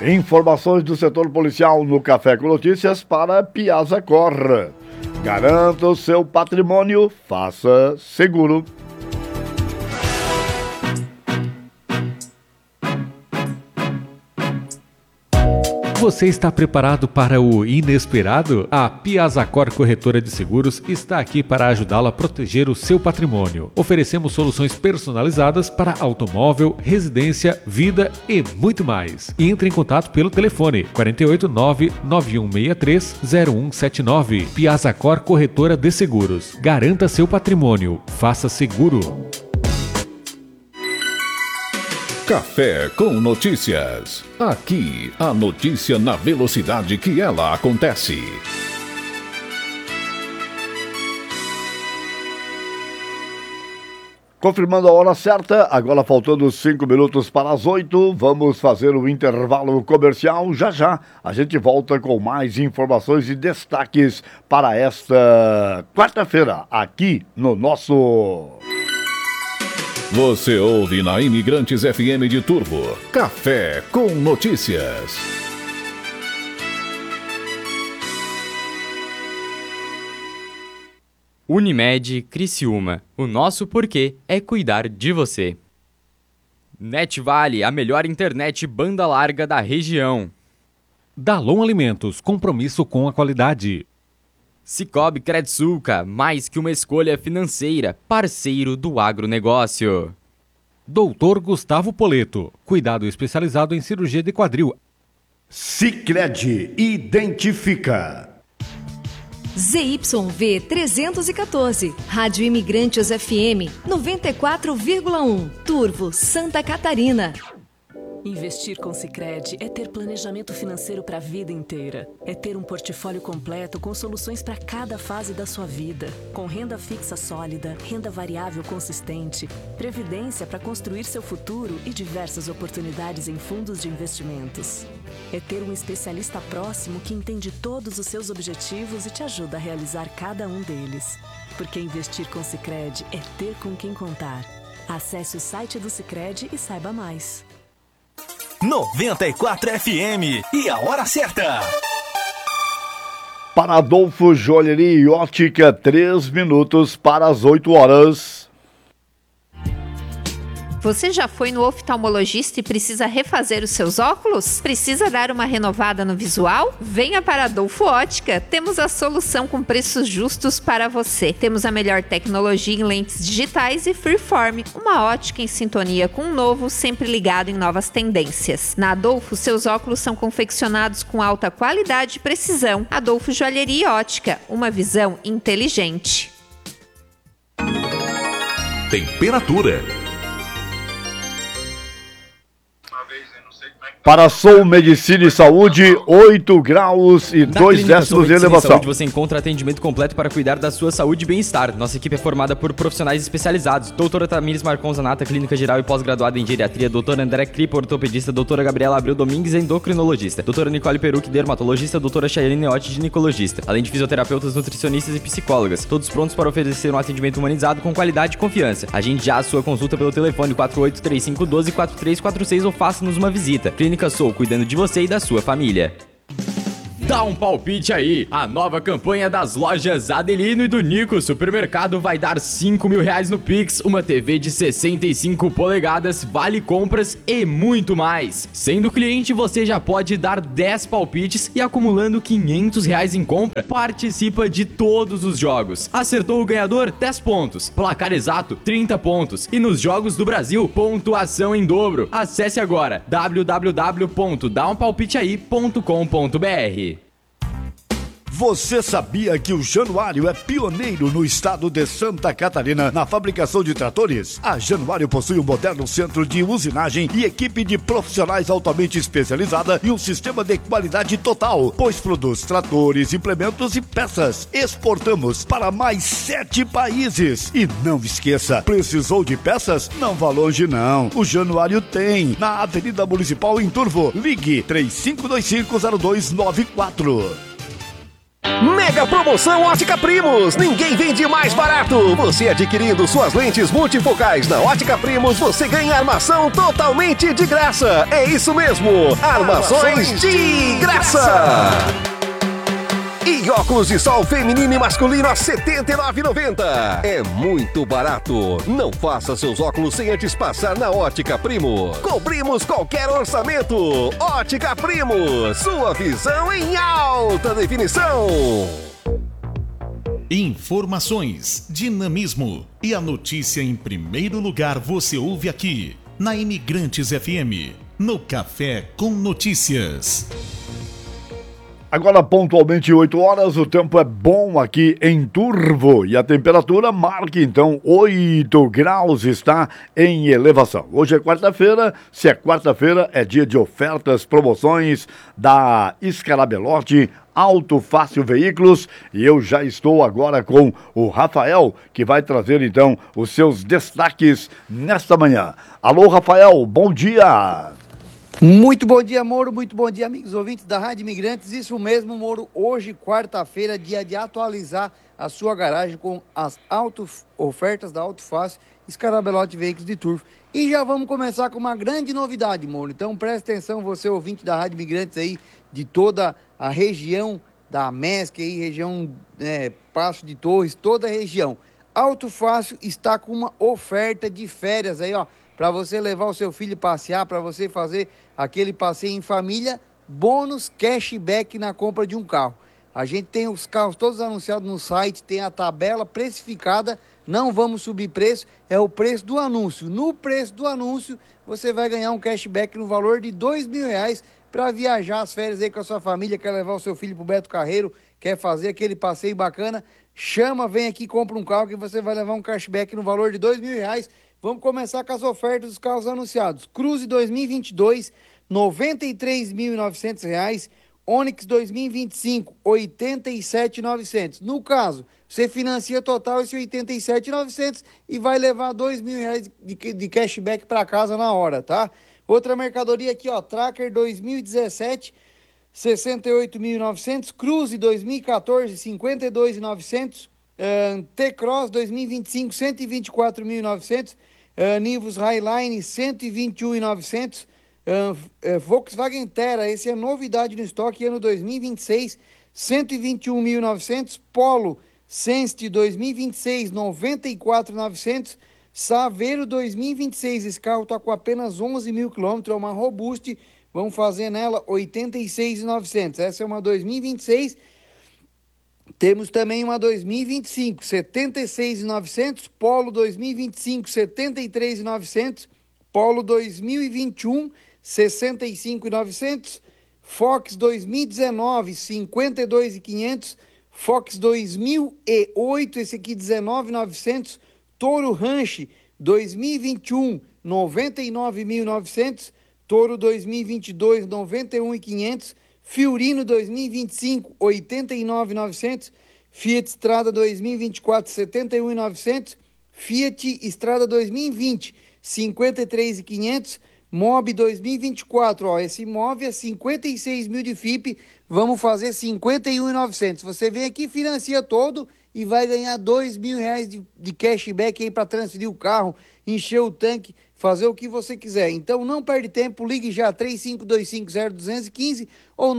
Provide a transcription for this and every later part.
Informações do setor policial no Café com Notícias para Piazza Cor. Garanta o seu patrimônio, faça seguro. Você está preparado para o inesperado? A Piazza Cor Corretora de Seguros está aqui para ajudá-la a proteger o seu patrimônio. Oferecemos soluções personalizadas para automóvel, residência, vida e muito mais. Entre em contato pelo telefone 489-9163-0179. Piazza Cor Corretora de Seguros. Garanta seu patrimônio. Faça seguro. Café com Notícias. Aqui, a notícia na velocidade que ela acontece. Confirmando a hora certa, agora faltando 5 minutos para as 8, vamos fazer o intervalo comercial. Já a gente volta com mais informações e destaques para esta quarta-feira, aqui no nosso... Você ouve na Imigrantes FM de Turvo, Café com Notícias. Unimed Criciúma, o nosso porquê é cuidar de você. NetVale, a melhor internet banda larga da região. Dalon Alimentos, compromisso com a qualidade. Cicobi Credsulca, mais que uma escolha financeira, parceiro do agronegócio. Doutor Gustavo Poleto, cuidado especializado em cirurgia de quadril. Sicredi identifica. ZYV 314, Rádio Imigrantes FM 94,1, Turvo, Santa Catarina. Investir com Sicredi é ter planejamento financeiro para a vida inteira. É ter um portfólio completo com soluções para cada fase da sua vida. Com renda fixa sólida, renda variável consistente, previdência para construir seu futuro e diversas oportunidades em fundos de investimentos. É ter um especialista próximo que entende todos os seus objetivos e te ajuda a realizar cada um deles. Porque investir com Sicredi é ter com quem contar. Acesse o site do Sicredi e saiba mais. 94 FM e a hora certa. Para Adolfo Joalheria e Ótica, 3 minutos para as 8 horas. Você já foi no oftalmologista e precisa refazer os seus óculos? Precisa dar uma renovada no visual? Venha para Adolfo Ótica. Temos a solução com preços justos para você. Temos a melhor tecnologia em lentes digitais e freeform. Uma ótica em sintonia com o novo, sempre ligado em novas tendências. Na Adolfo, seus óculos são confeccionados com alta qualidade e precisão. Adolfo Joalheria e Ótica. Uma visão inteligente. Temperatura. Para Sou Medicina e Saúde, 8 graus e 2 décimos de elevação. Saúde, você encontra atendimento completo para cuidar da sua saúde e bem-estar. Nossa equipe é formada por profissionais especializados. Doutora Tamires Marcon Zanata, clínica geral e pós-graduada em geriatria. Doutora André Cripo, ortopedista. Doutora Gabriela Abreu Domingues, endocrinologista. Doutora Nicole Peruc, dermatologista. Doutora Chayane Neotti, ginecologista. Além de fisioterapeutas, nutricionistas e psicólogas. Todos prontos para oferecer um atendimento humanizado com qualidade e confiança. Agende já a sua consulta pelo telefone 4835124346 ou faça-nos uma visita. Clínica Sou, cuidando de você e da sua família. Dá um palpite aí! A nova campanha das lojas Adelino e do Nico Supermercado vai dar R$5.000 no Pix, uma TV de 65 polegadas, vale compras e muito mais. Sendo cliente, você já pode dar 10 palpites e acumulando R$500 em compra, participa de todos os jogos. Acertou o ganhador? 10 pontos. Placar exato? 30 pontos. E nos Jogos do Brasil, pontuação em dobro. Acesse agora www.daunpalpiteai.com.br. Você sabia que o Januário é pioneiro no estado de Santa Catarina na fabricação de tratores? A Januário possui um moderno centro de usinagem e equipe de profissionais altamente especializada e um sistema de qualidade total, pois produz tratores, implementos e peças. Exportamos para mais 7 países. E não esqueça, precisou de peças? Não vá longe não. O Januário tem, na Avenida Municipal em Turvo. Ligue 35250294. Mega Mega promoção Ótica Primos. Ninguém vende mais barato. Você adquirindo suas lentes multifocais na Ótica Primos, você ganha armação totalmente de graça. É isso mesmo, armações de graça. E óculos de sol feminino e masculino a R$ 79,90. É muito barato. Não faça seus óculos sem antes passar na Ótica Primos. Cobrimos qualquer orçamento. Ótica Primos, sua visão em alta definição. Informações, dinamismo e a notícia em primeiro lugar você ouve aqui, na Imigrantes FM, no Café com Notícias. Agora, pontualmente 8 horas, o tempo é bom aqui em Turvo e a temperatura marca, então, 8 graus, está em elevação. Hoje é quarta-feira, se é quarta-feira, é dia de ofertas, promoções da Scarabelotti Auto Fácil Veículos e eu já estou agora com o Rafael, que vai trazer, então, os seus destaques nesta manhã. Alô, Rafael, bom dia! Muito bom dia, Moro, muito bom dia, amigos ouvintes da Rádio Imigrantes. Isso mesmo, Moro, hoje, quarta-feira, dia de atualizar a sua garagem com as ofertas da Auto Fácil Scarabelotti Veículos de Turvo. E já vamos começar com uma grande novidade, Moro. Então preste atenção, você ouvinte da Rádio Imigrantes aí, de toda a região da MESC aí, região Passo de Torres, toda a região. Auto Fácil está com uma oferta de férias aí, ó, para você levar o seu filho passear, para você fazer aquele passeio em família, bônus cashback na compra de um carro. A gente tem os carros todos anunciados no site, tem a tabela precificada, não vamos subir preço, é o preço do anúncio. No preço do anúncio, você vai ganhar um cashback no valor de R$2.000 para viajar as férias aí com a sua família, quer levar o seu filho pro Beto Carreiro, quer fazer aquele passeio bacana, chama, vem aqui, compra um carro que você vai levar um cashback no valor de R$2.000. Vamos começar com as ofertas dos carros anunciados. Cruze 2022, R$ 93.900. Onix 2025, R$ 87.900. No caso, você financia total esse R$ 87.900 e vai levar R$2.000 de cashback para casa na hora, tá? Outra mercadoria aqui, ó, Tracker 2017, R$ 68.900. Cruze 2014, R$ 52.900. T-Cross 2025, R$ 124.900. Nivus Highline, R$ 121.900. Volkswagen Terra, esse é novidade no estoque, ano 2026, R$ 121.900. Polo Sense 2026, R$ 94.900. Saveiro 2026, esse carro está com apenas 11.000 km, é uma Robust, vamos fazer nela R$ 86.900. Essa é uma 2026. Temos também uma 2025, R$ 76.900, Polo 2025, R$ 73.900, Polo 2021, R$ 65.900, Fox 2019, R$ 52.500, Fox 2008, esse aqui R$ 19.900, Toro Ranch 2021, R$ 99.900, Toro 2022, R$ 91.500, Fiorino 2025, R$ 89.900, Fiat Strada 2024, R$ 71.900, Fiat Strada 2020, R$ 53.500, Mob 2024, ó, esse Mob é 56 mil de FIP, vamos fazer 51.900. Você vem aqui, financia todo e vai ganhar R$2.000 de cashback aí para transferir o carro, encher o tanque, fazer o que você quiser. Então não perde tempo, ligue já 35250215 ou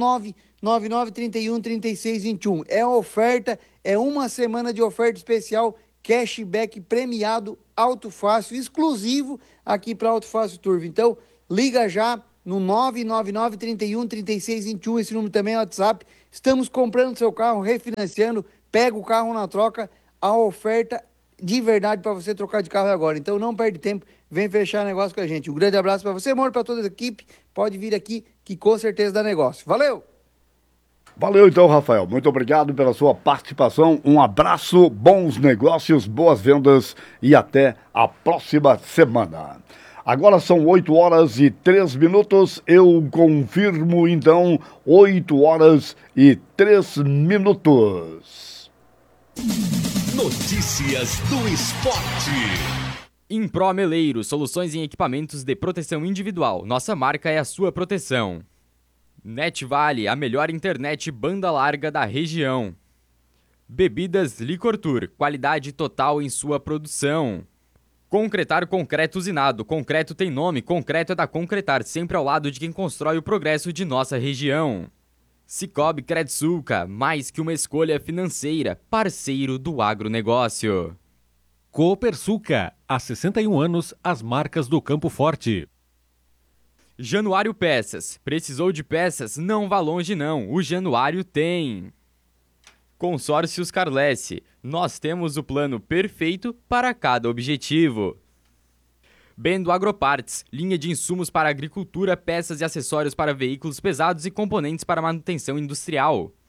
999313621. É oferta, é uma semana de oferta especial, cashback premiado, Auto Fácil, exclusivo aqui para Auto Fácil Turvo. Então liga já no 999313621, esse número também é WhatsApp. Estamos comprando seu carro, refinanciando, pega o carro na troca, a oferta de verdade para você trocar de carro agora. Então não perde tempo, vem fechar negócio com a gente. Um grande abraço para você, amor, para toda a equipe. Pode vir aqui que com certeza dá negócio. Valeu! Valeu então, Rafael. Muito obrigado pela sua participação. Um abraço, bons negócios, boas vendas e até a próxima semana. Agora são 8 horas e 3 minutos. Eu confirmo então 8 horas e 3 minutos. Notícias do esporte. Impro Meleiro, soluções em equipamentos de proteção individual. Nossa marca é a sua proteção. NetVale, a melhor internet banda larga da região. Bebidas Licor Tour, qualidade total em sua produção. Concretar concreto usinado. Concreto tem nome, concreto é da Concretar, sempre ao lado de quem constrói o progresso de nossa região. Cicobi Credsulca, mais que uma escolha financeira, parceiro do agronegócio. Copersuca, há 61 anos, as marcas do Campo Forte. Januário Peças, precisou de peças? Não vá longe não, o Januário tem. Consórcios Carlesse, nós temos o plano perfeito para cada objetivo. Bendo Agropartes, linha de insumos para agricultura, peças e acessórios para veículos pesados e componentes para manutenção industrial.